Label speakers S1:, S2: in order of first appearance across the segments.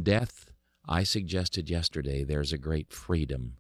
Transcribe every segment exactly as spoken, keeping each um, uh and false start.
S1: death, I suggested yesterday, there's a great freedom.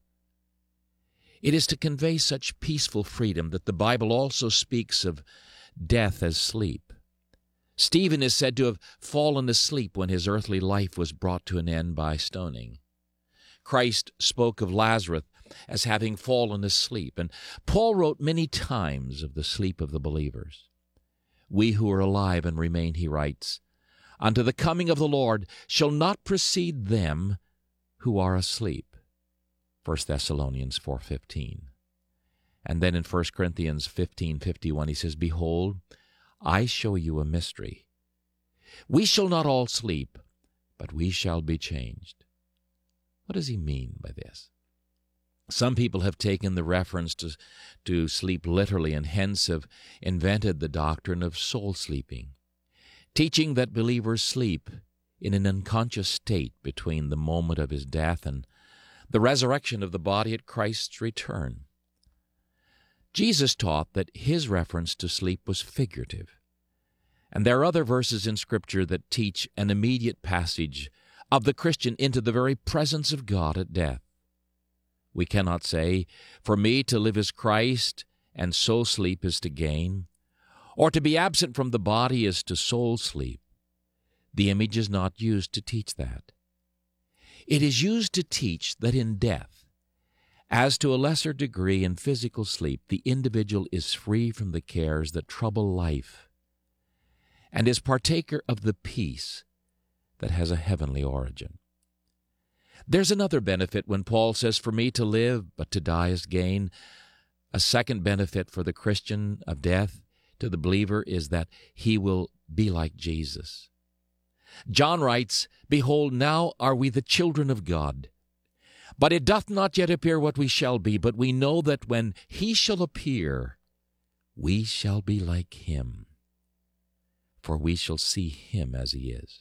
S1: It is to convey such peaceful freedom that the Bible also speaks of death as sleep. Stephen is said to have fallen asleep when his earthly life was brought to an end by stoning. Christ spoke of Lazarus as having fallen asleep, and Paul wrote many times of the sleep of the believers. We who are alive and remain, he writes, unto the coming of the Lord shall not precede them who are asleep. First Thessalonians four fifteen. And then in First Corinthians fifteen fifty-one he says, Behold, I show you a mystery. We shall not all sleep, but we shall be changed. What does he mean by this? Some people have taken the reference to, to sleep literally and hence have invented the doctrine of soul sleeping, teaching that believers sleep in an unconscious state between the moment of his death and the resurrection of the body at Christ's return. Jesus taught that his reference to sleep was figurative, and there are other verses in Scripture that teach an immediate passage of the Christian into the very presence of God at death. We cannot say, for me to live is Christ, and so sleep is to gain, or to be absent from the body is to soul sleep. The image is not used to teach that. It is used to teach that in death, as to a lesser degree in physical sleep, the individual is free from the cares that trouble life and is partaker of the peace that has a heavenly origin. There's another benefit when Paul says, for me to live, but to die is gain. A second benefit for the Christian of death to the believer is that he will be like Jesus. John writes, Behold, now are we the children of God. But it doth not yet appear what we shall be, but we know that when he shall appear, we shall be like him, for we shall see him as he is.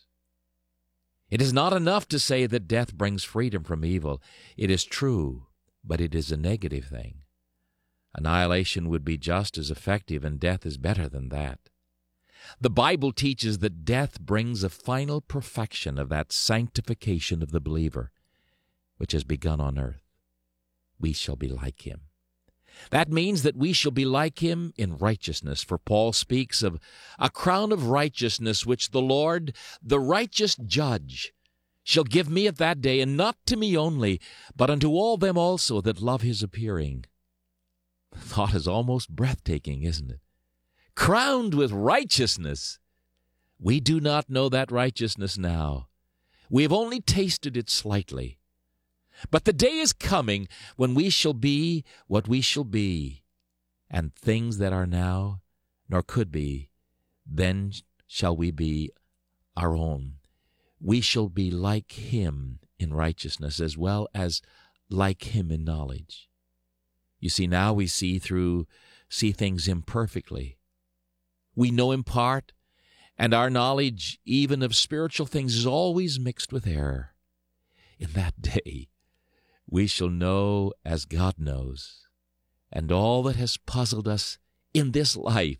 S1: It is not enough to say that death brings freedom from evil. It is true, but it is a negative thing. Annihilation would be just as effective, and death is better than that. The Bible teaches that death brings a final perfection of that sanctification of the believer, which has begun on earth. We shall be like him. That means that we shall be like him in righteousness, for Paul speaks of a crown of righteousness which the Lord, the righteous judge, shall give me at that day, and not to me only, but unto all them also that love his appearing. The thought is almost breathtaking, isn't it? Crowned with righteousness. We do not know that righteousness now. We have only tasted it slightly. But the day is coming when we shall be what we shall be, and things that are now, nor could be, then shall we be our own. We shall be like him in righteousness as well as like him in knowledge. You see, now we see through, see things imperfectly. We know in part, and our knowledge even of spiritual things is always mixed with error. In that day, we shall know as God knows, and all that has puzzled us in this life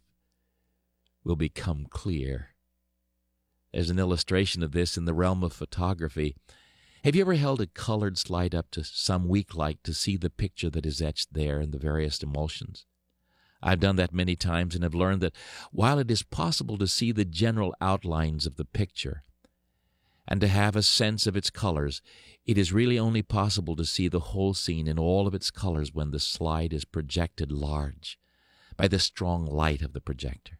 S1: will become clear. There's an illustration of this in the realm of photography. Have you ever held a colored slide up to some weak light to see the picture that is etched there in the various emulsions? I've done that many times and have learned that while it is possible to see the general outlines of the picture and to have a sense of its colors, it is really only possible to see the whole scene in all of its colors when the slide is projected large by the strong light of the projector.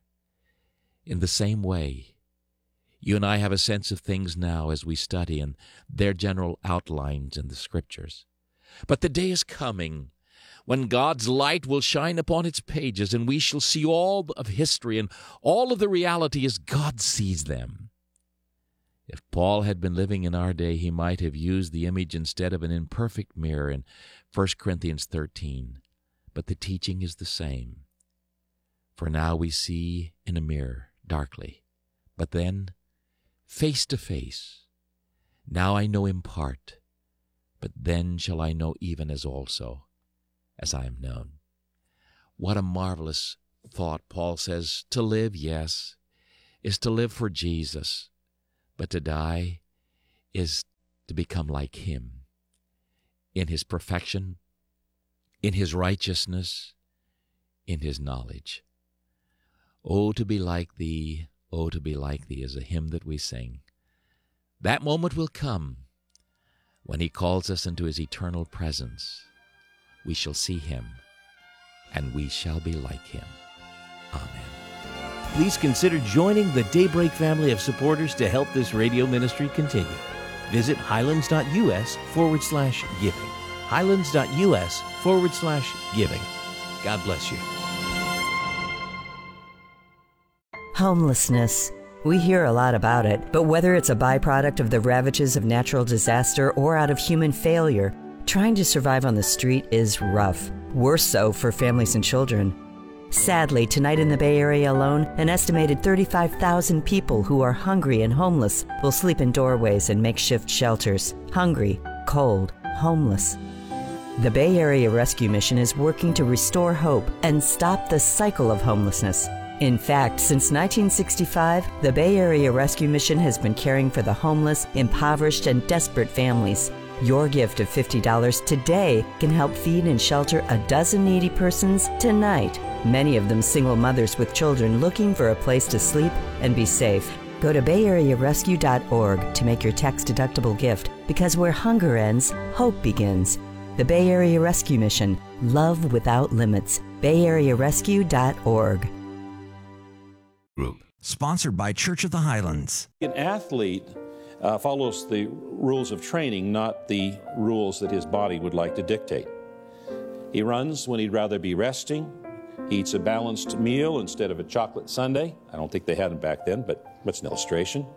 S1: In the same way, you and I have a sense of things now as we study and their general outlines in the Scriptures. But the day is coming when God's light will shine upon its pages, and we shall see all of history and all of the reality as God sees them. If Paul had been living in our day, he might have used the image instead of an imperfect mirror in First Corinthians thirteen. But the teaching is the same. For now we see in a mirror, darkly, but then face to face. Now I know in part, but then shall I know even as also as I am known. What a marvelous thought. Paul says, to live, yes, is to live for Jesus, but to die is to become like him in his perfection, in his righteousness, in his knowledge. Oh, to be like thee, oh, to be like thee is a hymn that we sing. That moment will come when he calls us into his eternal presence. We shall see him, and we shall be like him. Amen.
S2: Please consider joining the Daybreak family of supporters to help this radio ministry continue. Visit highlands.us forward slash giving. highlands.us forward slash giving. God bless you.
S3: Homelessness. We hear a lot about it, but whether it's a byproduct of the ravages of natural disaster or out of human failure, trying to survive on the street is rough. Worse so for families and children. Sadly, tonight in the Bay Area alone, an estimated thirty-five thousand people who are hungry and homeless will sleep in doorways and makeshift shelters. Hungry, cold, homeless. The Bay Area Rescue Mission is working to restore hope and stop the cycle of homelessness. In fact, since nineteen sixty-five, the Bay Area Rescue Mission has been caring for the homeless, impoverished, and desperate families. Your gift of fifty dollars today can help feed and shelter a dozen needy persons tonight, many of them single mothers with children looking for a place to sleep and be safe. Go to bay area rescue dot org to make your tax-deductible gift, because where hunger ends, hope begins. The Bay Area Rescue Mission. Love without limits. bay area rescue dot org.
S4: Group. Sponsored by Church of the Highlands.
S5: An athlete uh, follows the rules of training, not the rules that his body would like to dictate. He runs when he'd rather be resting. He eats a balanced meal instead of a chocolate sundae. I don't think they had them back then, but that's an illustration.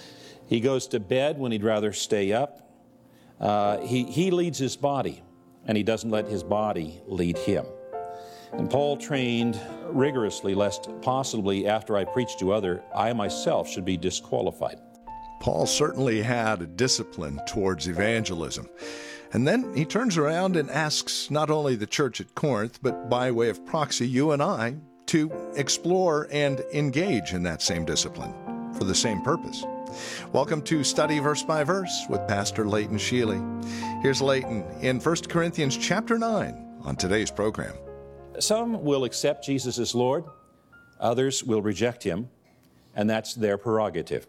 S5: He goes to bed when he'd rather stay up. Uh, he, he leads his body, and he doesn't let his body lead him. And Paul trained rigorously, lest possibly after I preach to others, I myself should be disqualified.
S6: Paul certainly had a discipline towards evangelism. And then he turns around and asks not only the church at Corinth, but by way of proxy, you and I, to explore and engage in that same discipline for the same purpose. Welcome to Study Verse by Verse with Pastor Leighton Sheely. Here's Leighton in First Corinthians chapter nine on today's program.
S5: Some will accept Jesus as Lord, others will reject him, and that's their prerogative.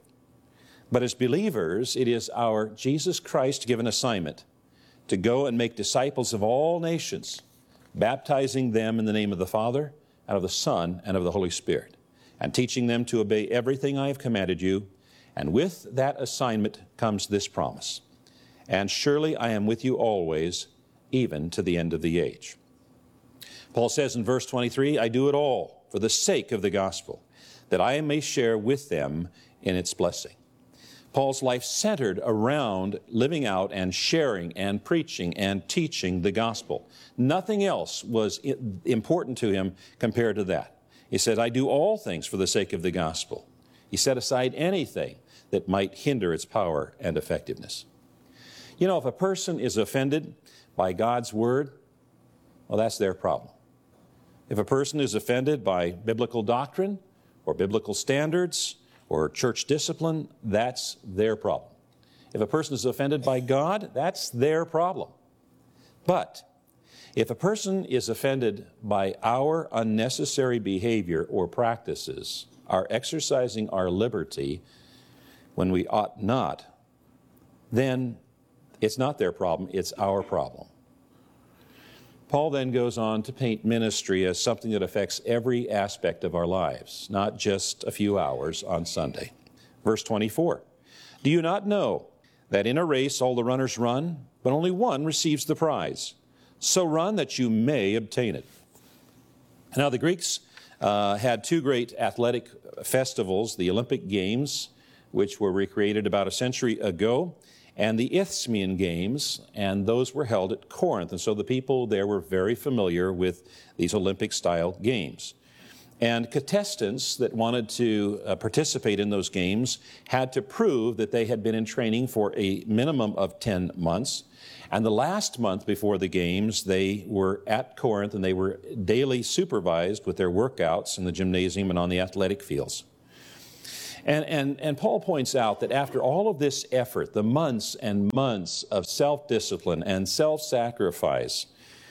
S5: But as believers, it is our Jesus Christ given assignment to go and make disciples of all nations, baptizing them in the name of the Father, and of the Son, and of the Holy Spirit, and teaching them to obey everything I have commanded you. And with that assignment comes this promise: and surely I am with you always, even to the end of the age. Paul says in verse twenty-three, I do it all for the sake of the gospel, that I may share with them in its blessing. Paul's life centered around living out and sharing and preaching and teaching the gospel. Nothing else was important to him compared to that. He said, I do all things for the sake of the gospel. He set aside anything that might hinder its power and effectiveness. You know, if a person is offended by God's word, well, that's their problem. If a person is offended by biblical doctrine or biblical standards or church discipline, that's their problem. If a person is offended by God, that's their problem. But if a person is offended by our unnecessary behavior or practices, our exercising our liberty when we ought not, then it's not their problem, it's our problem. Paul then goes on to paint ministry as something that affects every aspect of our lives, not just a few hours on Sunday. Verse twenty-four, do you not know that in a race all the runners run, but only one receives the prize? So run that you may obtain it. Now the Greeks uh, had two great athletic festivals, the Olympic Games, which were recreated about a century ago, and the Isthmian Games, and those were held at Corinth. And so the people there were very familiar with these Olympic-style games. And contestants that wanted to uh, participate in those games had to prove that they had been in training for a minimum of ten months. And the last month before the games, they were at Corinth, and they were daily supervised with their workouts in the gymnasium and on the athletic fields. And, and, and Paul points out that after all of this effort, the months and months of self-discipline and self-sacrifice,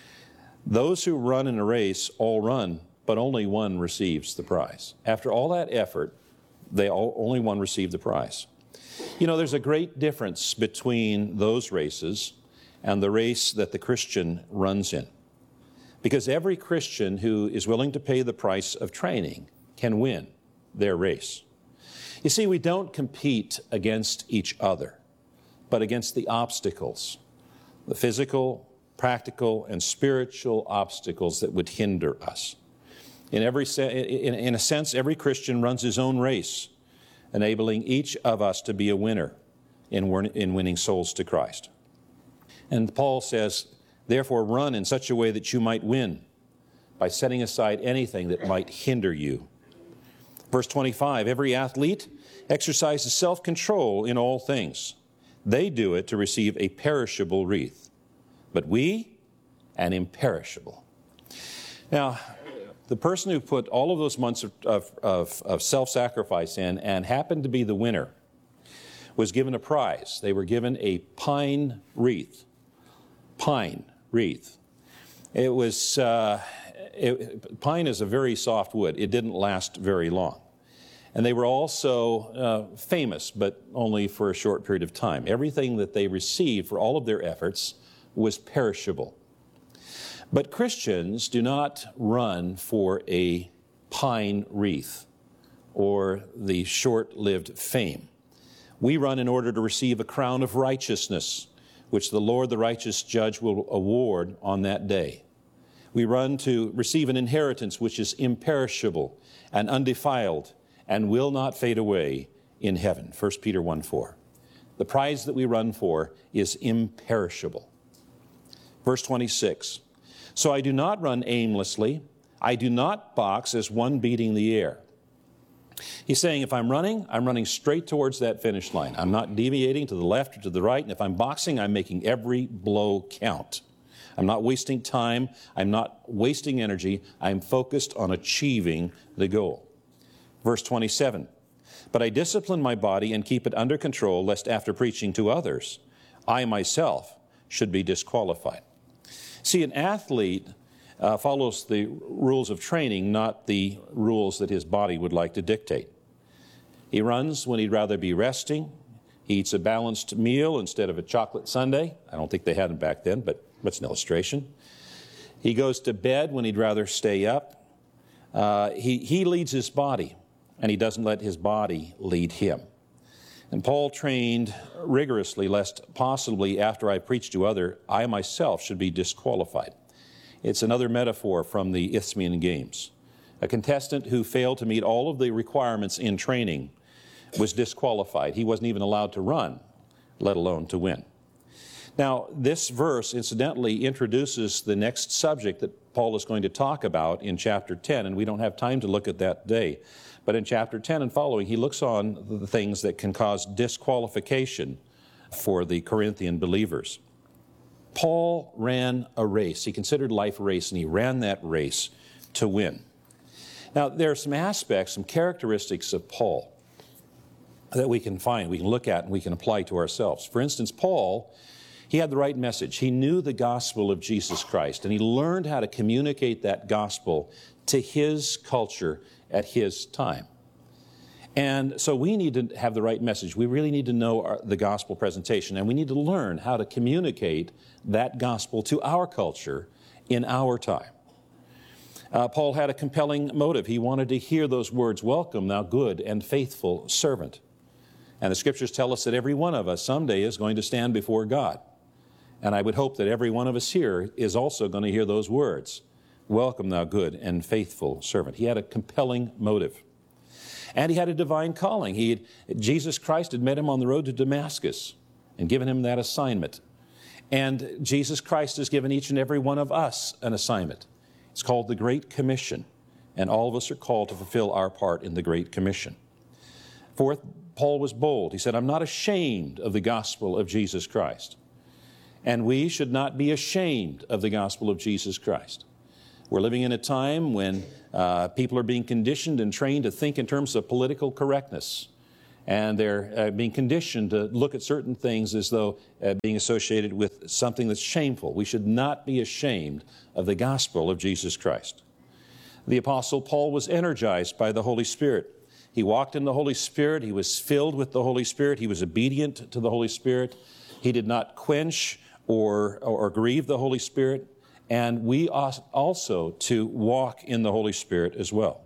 S5: those who run in a race all run, but only one receives the prize. After all that effort, they all, only one received the prize. You know, there's a great difference between those races and the race that the Christian runs in. Because every Christian who is willing to pay the price of training can win their race. You see, we don't compete against each other, but against the obstacles, the physical, practical, and spiritual obstacles that would hinder us. In, every se- in, in a sense, every Christian runs his own race, enabling each of us to be a winner in, win- in winning souls to Christ. And Paul says, therefore, run in such a way that you might win by setting aside anything that might hinder you. Verse twenty-five, every athlete exercises self-control in all things. They do it to receive a perishable wreath, but we, an imperishable. Now, the person who put all of those months of, of, of, of self-sacrifice in and happened to be the winner was given a prize. They were given a pine wreath. Pine wreath. It was, uh, it, pine is a very soft wood. It didn't last very long. And they were also uh, famous, but only for a short period of time. Everything that they received for all of their efforts was perishable. But Christians do not run for a pine wreath or the short-lived fame. We run in order to receive a crown of righteousness, which the Lord, the righteous judge, will award on that day. We run to receive an inheritance which is imperishable and undefiled and will not fade away in heaven. First Peter one four. The prize that we run for is imperishable. Verse twenty-six. So I do not run aimlessly. I do not box as one beating the air. He's saying if I'm running, I'm running straight towards that finish line. I'm not deviating to the left or to the right. And if I'm boxing, I'm making every blow count. I'm not wasting time. I'm not wasting energy. I'm focused on achieving the goal. Verse twenty-seven. But I discipline my body and keep it under control, lest after preaching to others, I myself should be disqualified. See, an athlete uh, follows the rules of training, not the rules that his body would like to dictate. He runs when he'd rather be resting. He eats a balanced meal instead of a chocolate sundae. I don't think they had them back then, but that's an illustration. He goes to bed when he'd rather stay up. Uh, he, he leads his body, and he doesn't let his body lead him. And Paul trained rigorously, lest possibly after I preach to others, I myself should be disqualified. It's another metaphor from the Isthmian Games. A contestant who failed to meet all of the requirements in training was disqualified. He wasn't even allowed to run, let alone to win. Now, this verse, incidentally, introduces the next subject that Paul is going to talk about in chapter ten, and we don't have time to look at that today. But in chapter ten and following, he looks on the things that can cause disqualification for the Corinthian believers. Paul ran a race. He considered life a race, and he ran that race to win. Now, there are some aspects, some characteristics of Paul that we can find, we can look at, and we can apply to ourselves. For instance, Paul, he had the right message. He knew the gospel of Jesus Christ, and he learned how to communicate that gospel to his culture at his time. And so we need to have the right message. We really need to know our, the gospel presentation, and we need to learn how to communicate that gospel to our culture in our time. Uh, Paul had a compelling motive. He wanted to hear those words, "Welcome, thou good and faithful servant." And the scriptures tell us that every one of us someday is going to stand before God. And I would hope that every one of us here is also going to hear those words, "Welcome, thou good and faithful servant." He had a compelling motive. And he had a divine calling. He had, Jesus Christ had met him on the road to Damascus and given him that assignment. And Jesus Christ has given each and every one of us an assignment. It's called the Great Commission. And all of us are called to fulfill our part in the Great Commission. Fourth, Paul was bold. He said, "I'm not ashamed of the gospel of Jesus Christ." And we should not be ashamed of the gospel of Jesus Christ. We're living in a time when uh, people are being conditioned and trained to think in terms of political correctness. And they're uh, being conditioned to look at certain things as though uh, being associated with something that's shameful. We should not be ashamed of the gospel of Jesus Christ. The Apostle Paul was energized by the Holy Spirit. He walked in the Holy Spirit. He was filled with the Holy Spirit. He was obedient to the Holy Spirit. He did not quench or, or grieve the Holy Spirit. And we ought also to walk in the Holy Spirit as well.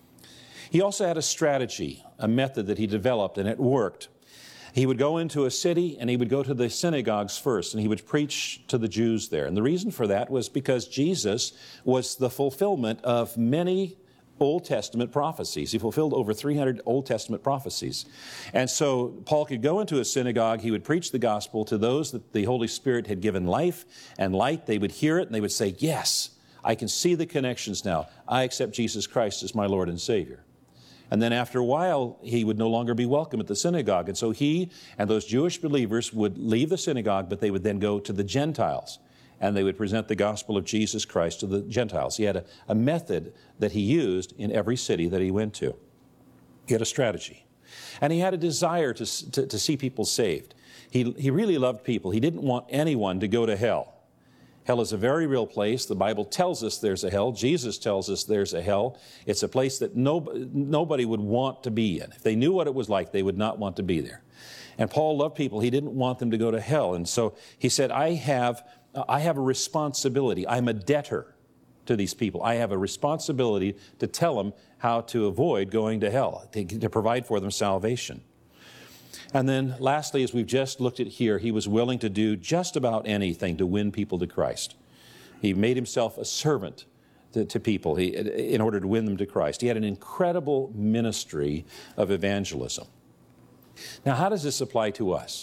S5: He also had a strategy, a method that he developed, and it worked. He would go into a city and he would go to the synagogues first, and he would preach to the Jews there. And the reason for that was because Jesus was the fulfillment of many Old Testament prophecies. He fulfilled over three hundred Old Testament prophecies. And so Paul could go into a synagogue, he would preach the gospel to those that the Holy Spirit had given life and light. They would hear it and they would say, yes, I can see the connections now. I accept Jesus Christ as my Lord and Savior. And then after a while, he would no longer be welcome at the synagogue. And so he and those Jewish believers would leave the synagogue, but they would then go to the Gentiles, and they would present the gospel of Jesus Christ to the Gentiles. He had a, a method that he used in every city that he went to. He had a strategy. And he had a desire to, to, to see people saved. He, he really loved people. He didn't want anyone to go to hell. Hell is a very real place. The Bible tells us there's a hell. Jesus tells us there's a hell. It's a place that no, nobody would want to be in. If they knew what it was like, they would not want to be there. And Paul loved people. He didn't want them to go to hell. And so he said, I have, I have a responsibility. I'm a debtor to these people. I have a responsibility to tell them how to avoid going to hell, to, to provide for them salvation. And then lastly, as we've just looked at here, he was willing to do just about anything to win people to Christ. He made himself a servant to, to people he, in order to win them to Christ. He had an incredible ministry of evangelism. Now, how does this apply to us?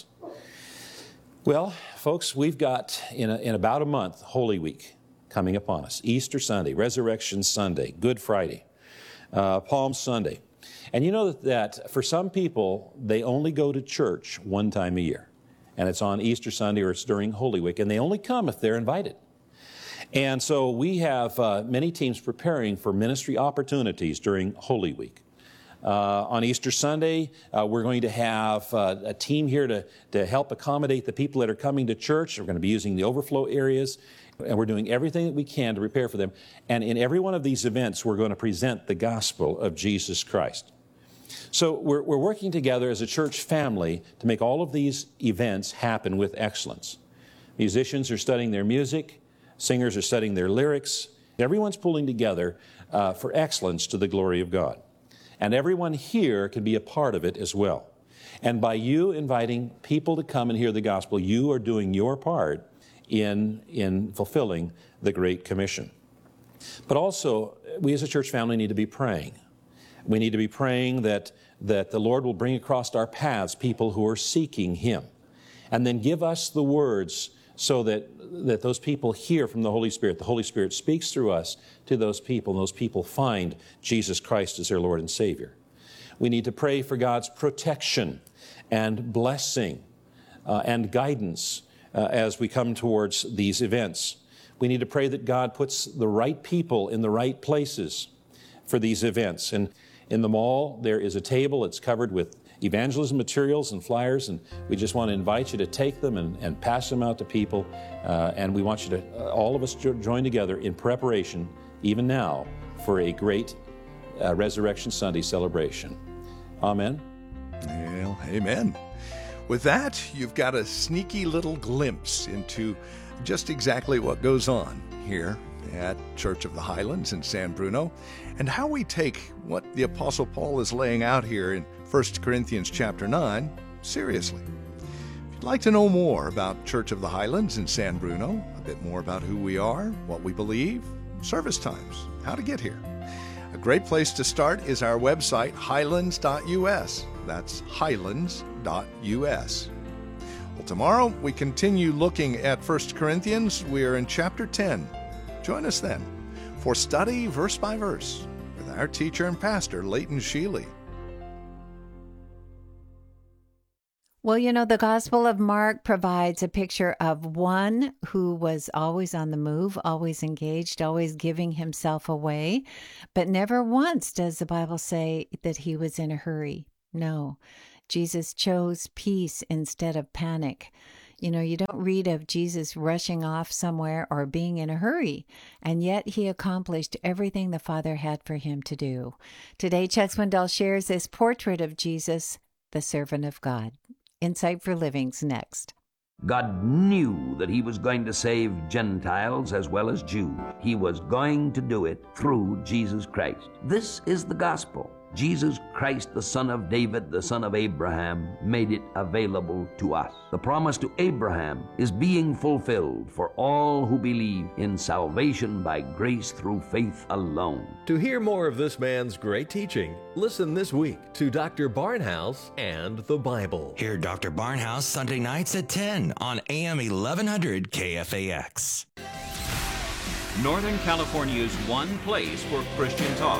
S5: Well, folks, we've got in, a, in about a month, Holy Week coming upon us. Easter Sunday, Resurrection Sunday, Good Friday, uh, Palm Sunday. And you know that, that for some people, they only go to church one time a year. And it's on Easter Sunday or it's during Holy Week. And they only come if they're invited. And so we have uh, many teams preparing for ministry opportunities during Holy Week. Uh, on Easter Sunday, uh, we're going to have uh, a team here to, to help accommodate the people that are coming to church. We're going to be using the overflow areas. And we're doing everything that we can to prepare for them. And in every one of these events, we're going to present the gospel of Jesus Christ. So we're, we're working together as a church family to make all of these events happen with excellence. Musicians are studying their music. Singers are studying their lyrics. Everyone's pulling together uh, for excellence to the glory of God. And everyone here can be a part of it as well. And by you inviting people to come and hear the gospel, you are doing your part in, in fulfilling the Great Commission. But also, we as a church family need to be praying. We need to be praying that, that the Lord will bring across our paths people who are seeking Him. And then give us the words so that, that those people hear from the Holy Spirit. The Holy Spirit speaks through us to those people, and those people find Jesus Christ as their Lord and Savior. We need to pray for God's protection and blessing uh, and guidance uh, as we come towards these events. We need to pray that God puts the right people in the right places for these events. And in the mall, there is a table. It's covered with evangelism materials and flyers, and we just want to invite you to take them and, and pass them out to people. Uh, and we want you to, uh, all of us, jo- join together in preparation, even now, for a great uh, Resurrection Sunday celebration. Amen.
S6: Well, amen. With that, you've got a sneaky little glimpse into just exactly what goes on here at Church of the Highlands in San Bruno, and how we take what the Apostle Paul is laying out here in First Corinthians chapter nine seriously. If you'd like to know more about Church of the Highlands in San Bruno, a bit more about who we are, what we believe, service times, how to get here, a great place to start is our website, highlands dot u s. That's highlands dot u s. Well, tomorrow we continue looking at First Corinthians. We are in chapter ten. Join us then for study verse by verse with our teacher and pastor, Leighton Sheely.
S7: Well, you know, the Gospel of Mark provides a picture of one who was always on the move, always engaged, always giving himself away. But never once does the Bible say that he was in a hurry. No. Jesus chose peace instead of panic. You know, you don't read of Jesus rushing off somewhere or being in a hurry, and yet he accomplished everything the Father had for him to do. Today, Chuck Swindoll shares this portrait of Jesus, the servant of God. Insight for Living's next.
S8: God knew that he was going to save Gentiles as well as Jews. He was going to do it through Jesus Christ. This is the gospel. Jesus Christ, the son of David, the son of Abraham, made it available to us. The promise to Abraham is being fulfilled for all who believe in salvation by grace through faith alone.
S9: To hear more of this man's great teaching, listen this week to Doctor Barnhouse and the Bible.
S4: Hear Doctor Barnhouse Sunday nights at ten on A M eleven hundred K F A X.
S10: Northern California's one place for Christian talk.